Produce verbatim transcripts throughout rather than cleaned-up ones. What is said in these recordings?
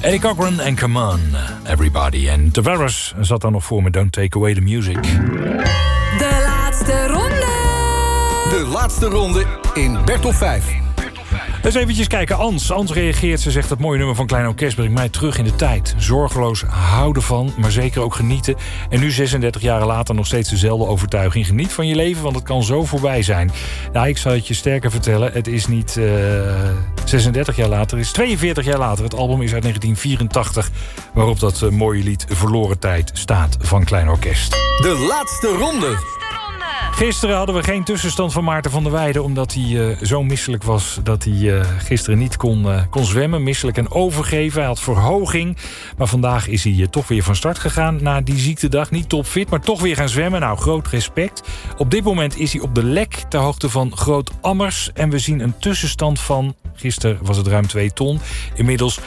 Eddie Cochran en Come On, Everybody. En Tavares zat dan nog voor me, Don't Take Away the Music. De laatste ronde. De laatste ronde in Bertolf vijf. Eens eventjes kijken. Ans. Ans reageert. Ze zegt dat mooie nummer van Klein Orkest brengt mij terug in de tijd. Zorgeloos houden van, maar zeker ook genieten. En nu zesendertig jaar later nog steeds dezelfde overtuiging. Geniet van je leven, want het kan zo voorbij zijn. Nou, ik zal het je sterker vertellen. Het is niet uh, zesendertig jaar later. Het is tweeënveertig jaar later. Het album is uit negentien vierentachtig. Waarop dat uh, mooie lied Verloren Tijd staat van Klein Orkest. De laatste ronde. Gisteren hadden we geen tussenstand van Maarten van der Weijden... omdat hij uh, zo misselijk was dat hij uh, gisteren niet kon, uh, kon zwemmen. Misselijk en overgeven. Hij had verhoging. Maar vandaag is hij uh, toch weer van start gegaan na die ziektedag. Niet topfit, maar toch weer gaan zwemmen. Nou, groot respect. Op dit moment is hij op de Lek ter hoogte van Groot-Ammers. En we zien een tussenstand van... gisteren was het ruim twee ton. Inmiddels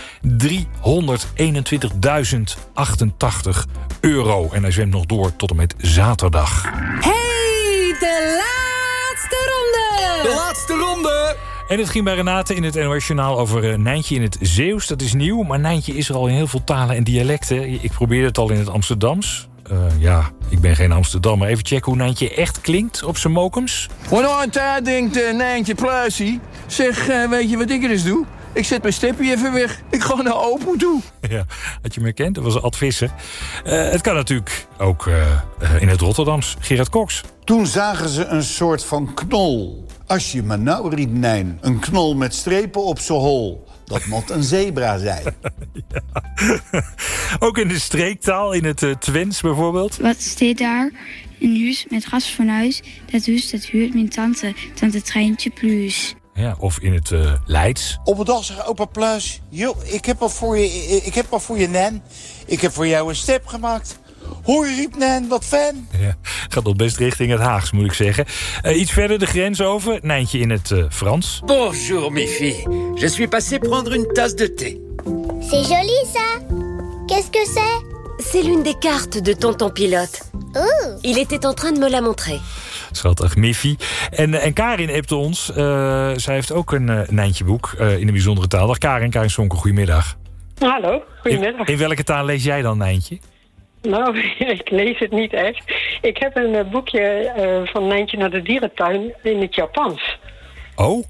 driehonderdeenentwintigduizend achtentachtig euro. En hij zwemt nog door tot en met zaterdag. Hey! De laatste ronde! De laatste ronde! En het ging bij Renate in het N O S-journaal over uh, Nijntje in het Zeeuws. Dat is nieuw, maar Nijntje is er al in heel veel talen en dialecten. Ik probeerde het al in het Amsterdams. Uh, ja, ik ben geen Amsterdammer. Even checken hoe Nijntje echt klinkt op zijn mokums. Wanneer daar denkt uh, Nijntje Pluisie... Zeg, uh, weet je wat ik er eens doe? Ik zet mijn steppie even weg. Ik ga naar Opo toe. Ja, had je me herkend? Dat was Ad Visser. Uh, het kan natuurlijk ook uh, uh, in het Rotterdams. Gerard Cox. Toen zagen ze een soort van knol. Als je maar nou riep Nijn, een knol met strepen op z'n hol. Dat moet een zebra zijn. Ja. Ook in de streektaal, in het uh, Twents bijvoorbeeld. Wat steekt daar? Een huis met gasfornuis. Dat huis dat huurt mijn tante, tante Treintje Plus. Ja, of in het uh, Leids. Op een dag zegt opa Pluis... Joh, ik heb wat voor je, ik heb wat voor je, Nan. Ik heb voor jou een step gemaakt. Hoi, riep Nan, wat fan. Ja, gaat nog best richting het Haags, moet ik zeggen. Uh, iets verder de grens over. Nijntje in het uh, Frans. Bonjour, mes filles. Je suis passé prendre une tasse de thé. C'est joli, ça. Qu'est-ce que c'est? C'est l'une des cartes de tonton Pilote. Ouh. Il était en train de me la montrer. Schattig, Miffy. En, en Karin appte ons. Uh, zij heeft ook een uh, Nijntje-boek uh, in een bijzondere taal. Dag Karin, Karin Sonkel, goedemiddag. Hallo, goedemiddag. In, in welke taal lees jij dan Nijntje? Nou, ik lees het niet echt. Ik heb een uh, boekje uh, van Nijntje naar de dierentuin in het Japans. Oh?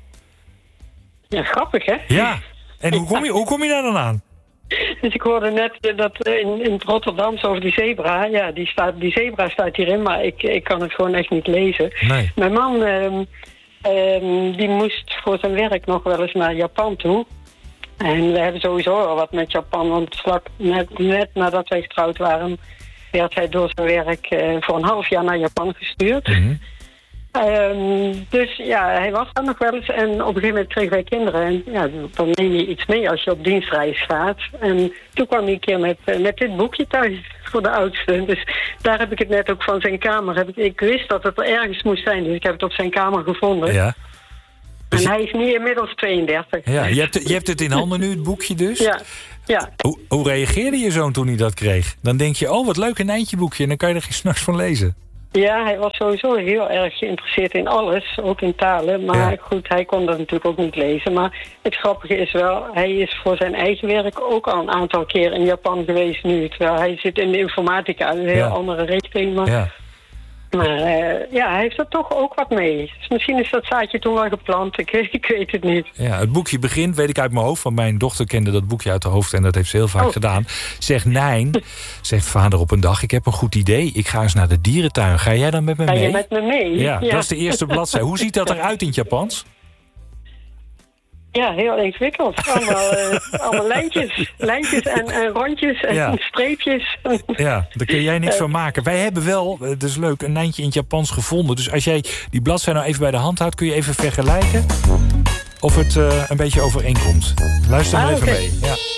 Ja, grappig, hè? Ja. En hoe kom je, hoe kom je daar dan aan? Dus ik hoorde net dat in, in het Rotterdamse over die zebra... Ja, die, staat, die zebra staat hierin, maar ik, ik kan het gewoon echt niet lezen. Nee. Mijn man, um, um, die moest voor zijn werk nog wel eens naar Japan toe. En we hebben sowieso al wat met Japan. Want vlak net, net nadat wij getrouwd waren... werd hij door zijn werk uh, voor een half jaar naar Japan gestuurd. Mm-hmm. Um, dus ja, hij was daar nog wel eens. En op een gegeven moment kregen wij kinderen. En ja, dan neem je iets mee als je op dienstreis gaat. En toen kwam hij een keer met, uh, met dit boekje thuis voor de oudste. Dus daar heb ik het net ook van zijn kamer. Heb ik, ik wist dat het er ergens moest zijn. Dus ik heb het op zijn kamer gevonden. Ja. Dus en hij is nu inmiddels tweeëndertig. Ja, je hebt, je hebt het in handen nu, het boekje dus? Ja. Ja. Hoe, hoe reageerde je zoon toen hij dat kreeg? Dan denk je, oh wat leuk, een Nijntje boekje. En dan kan je er geen s'nachts van lezen. Ja, hij was sowieso heel erg geïnteresseerd in alles, ook in talen. Maar ja. goed, hij kon dat natuurlijk ook niet lezen. Maar het grappige is wel, hij is voor zijn eigen werk ook al een aantal keer in Japan geweest nu. Terwijl hij zit in de informatica, een heel ja. andere richting. Maar, ja. maar uh, ja, hij heeft er toch ook wat mee. Dus misschien is dat zaadje toen wel geplant, ik, ik weet het niet. Ja, het boekje begint, weet ik uit mijn hoofd, want mijn dochter kende dat boekje uit de hoofd en dat heeft ze heel vaak oh. gedaan. Zegt Nijn, zegt vader op een dag, ik heb een goed idee, ik ga eens naar de dierentuin. Ga jij dan met me ga mee? Ga je met me mee? Ja, ja, dat is de eerste bladzij. Hoe ziet dat eruit in het Japans? Ja, heel ingewikkeld. Allemaal, uh, allemaal lijntjes, lijntjes en, en rondjes en ja. streepjes. Ja, daar kun jij niks van maken. Wij hebben wel, dat is leuk, een Nijntje in het Japans gevonden. Dus als jij die bladzij nou even bij de hand houdt, kun je even vergelijken of het uh, een beetje overeenkomt. Luister maar ah, even okay. mee. Ja.